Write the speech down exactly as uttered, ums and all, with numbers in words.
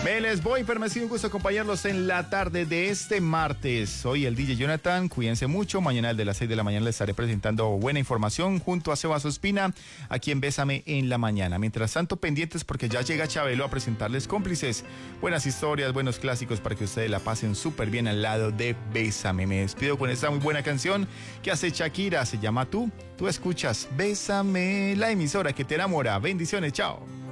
Me les voy, pero me ha sido un gusto acompañarlos en la tarde de este martes. Soy el D J Jonathan, cuídense mucho. Mañana de las seis de la mañana les estaré presentando buena información junto a Sebas Ospina, aquí en Bésame en la mañana. Mientras tanto, pendientes porque ya llega Chabelo a presentarles Cómplices. Buenas historias, buenos clásicos para que ustedes la pasen súper bien al lado de Bésame. Me despido con esta muy buena canción que hace Shakira, se llama Tú. Tú escuchas Bésame, la emisora que te enamora. Bendiciones, chao.